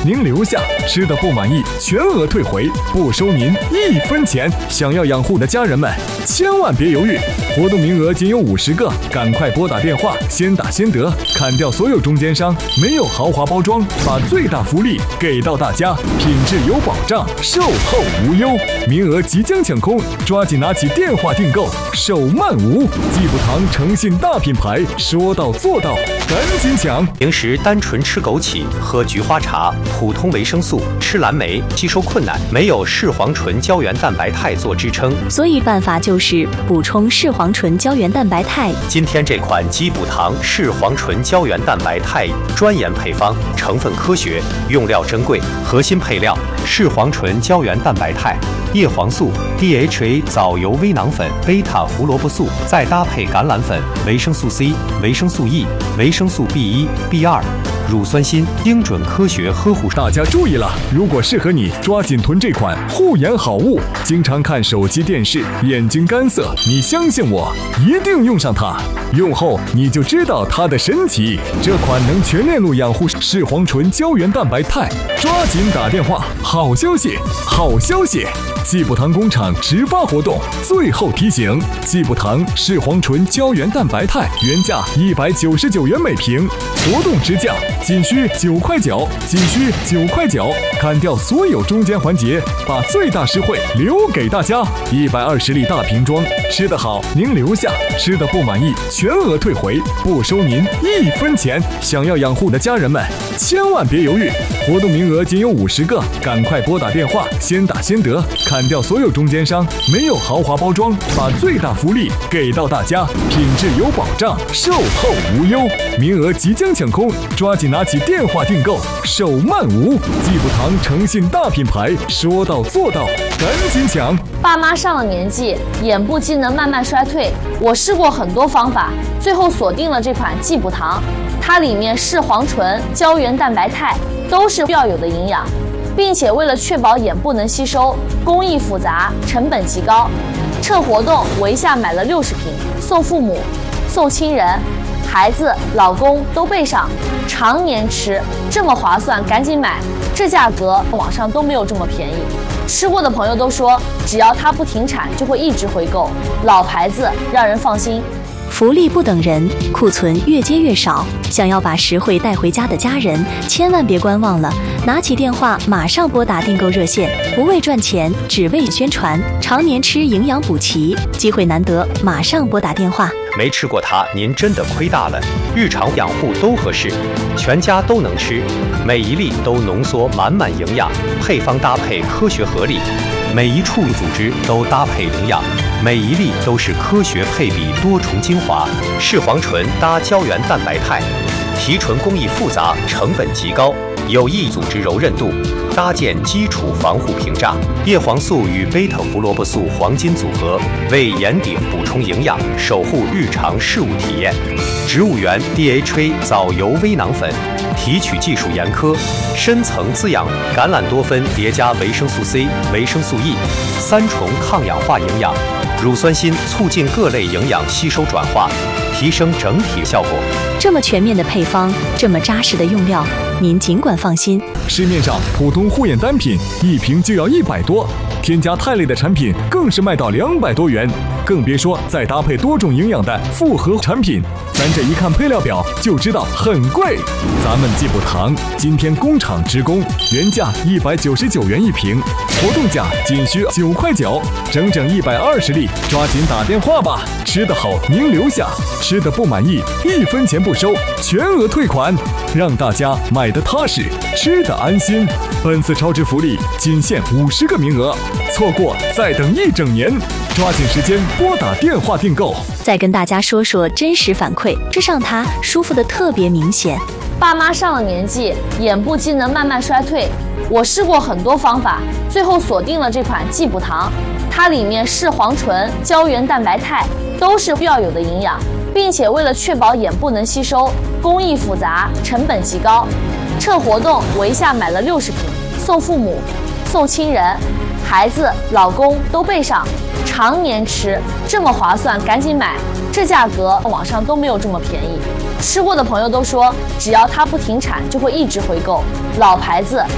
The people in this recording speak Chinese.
您留下，吃的不满意全额退回，不收您1分钱。想要养护的家人们，千万别犹豫，活动名额仅有50个，赶快拨打电话，先打先得，砍掉所有中间商，没有豪华包装，把最大福利给到大家，品质有保障，售后无忧。名额即将抢空，抓紧拿起电话订购，手慢无。济补堂诚信大品牌，说到做到，赶紧抢！ 平时单纯吃枸杞、喝菊花茶，普通维生素吃蓝莓吸收困难，没有视黄醇胶原蛋白肽做支撑， 所以办法就是补充视黄醇胶原蛋白肽。 今天这款济补堂视黄醇胶原蛋白肽专研配方，成分科学，用料珍贵，核心配料视黄醇胶原蛋白肽、叶黄素、DHA 藻油微囊粉、贝塔胡萝卜素，再搭配橄榄粉、维生素 C、维生素 E、维生素 B1、B2。乳酸锌，精准科学呵护。 大家注意了，如果适合你，抓紧囤这款护眼好物。经常看手机电视，眼睛干涩，你相信我，一定用上它。用后你就知道它的神奇。这款能全链路养护视黄醇胶原蛋白肽，抓紧打电话。好消息，好消息！济补堂工厂直发活动，最后提醒：济补堂视黄醇胶原蛋白肽原价199元每瓶，活动直降仅需9块9，仅需9块9，砍掉所有中间环节，把最大实惠留给大家。120粒大瓶装，吃得好您留下，吃的不满意全额退回，不收您1分钱。想要养护的家人们，千万别犹豫，活动名额仅有50个，赶快拨打电话，先打先得，砍掉所有中间商，没有豪华包装，把最大福利给到大家，品质有保障，售后无忧。名额即将抢空，抓紧拿起电话订购，手慢无。济补堂诚信大品牌，说到做到，赶紧抢！ 爸妈上了年纪，眼部机能慢慢衰退，我试过很多方法，最后锁定了这款济补堂。它里面视黄醇、胶原蛋白肽都是必要有的营养，并且为了确保眼部能吸收，工艺复杂，成本极高。趁活动，我一下买了60瓶，送父母、送亲人、孩子、老公都备上，常年吃，这么划算，赶紧买！这价格网上都没有这么便宜。吃过的朋友都说，只要它不停产，就会一直回购，老牌子，让人放心。 福利不等人，库存越接越少。想要把实惠带回家的家人，千万别观望了，拿起电话马上拨打订购热线，不为赚钱，只为宣传。常年吃营养补齐，机会难得，马上拨打电话。 没吃过它，您真的亏大了。日常养护都合适，全家都能吃，每一粒都浓缩满满营养，配方搭配科学合理，每一处组织都搭配营养，每一粒都是科学配比多重精华，视黄醇搭胶原蛋白肽，提纯工艺复杂，成本极高，有益组织柔韧度，搭建基础防护屏障。叶黄素与贝塔胡萝卜素黄金组合，为眼底补充营养，守护日常事物体验。植物源 DHA 藻油微囊粉，提取技术严苛，深层滋养，橄榄多酚叠加维生素 C、维生素 E，3重抗氧化营养。乳酸锌促进各类营养吸收转化，提升整体效果。 这么全面的配方，这么扎实的用料，您尽管放心。 市面上普通护眼单品1瓶就要100多，添加肽类的产品更是卖到200多元，更别说再搭配多种营养的复合产品，咱这一看配料表就知道很贵。咱们济补堂今天工厂直供，原价199元一瓶，活动价仅需9块9，整整120粒，抓紧打电话吧！吃得好您留下，吃得不满意1分钱不收，全额退款，让大家买得踏实，吃得安心。本次超值福利仅限50个名额，错过再等1整年，抓紧时间拨打电话订购。 再跟大家说说真实反馈，吃上它舒服的特别明显。 爸妈上了年纪，眼部机能慢慢衰退，我试过很多方法，最后锁定了这款济补堂。它里面视黄醇、胶原蛋白肽都是必要有的营养，并且为了确保眼部能吸收，工艺复杂，成本极高。趁活动，我一下买了60瓶，送父母、送亲人、孩子、老公都备上，常年吃，这么划算，赶紧买！这价格网上都没有这么便宜。吃过的朋友都说，只要它不停产，就会一直回购，老牌子，